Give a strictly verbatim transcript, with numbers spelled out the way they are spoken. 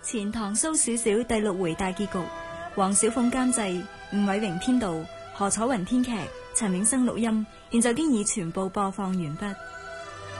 錢塘蘇小小第六回大結局，黃小鳳監製，吳偉榮編導，何楚雲編劇，陳永生錄音，現在經已全部播放完畢。